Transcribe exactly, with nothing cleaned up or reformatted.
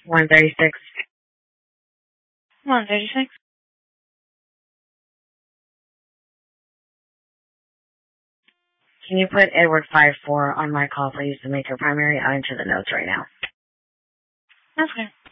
one thirty-six. one thirty-six. Can you put Edward five four on my call, please, to make your primary? I'm into the notes right now. Okay.